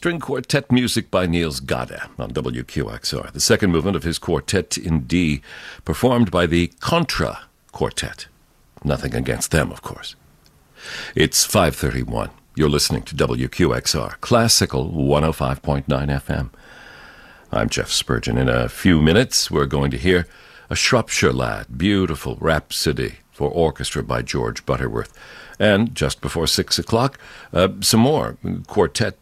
string quartet music by Niels Gade on WQXR. The second movement of his quartet in D, performed by the Contra Quartet. Nothing against them, of course. It's 5:31. You're listening to WQXR, Classical 105.9 FM. I'm Jeff Spurgeon. In a few minutes, we're going to hear A Shropshire Lad, beautiful rhapsody for orchestra by George Butterworth. And just before 6 o'clock, some more quartet